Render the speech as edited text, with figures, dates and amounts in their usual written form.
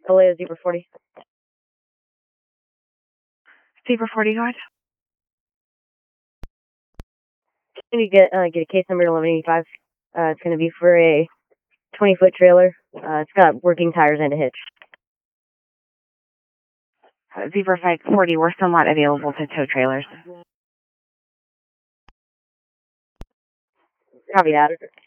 Vallejo Zebra 40. Zebra 40, go ahead. Can you get a case number 1185? It's going to be for a 20-foot trailer. It's got working tires and a hitch. Zebra 40, we're still not available to tow trailers. Copy that.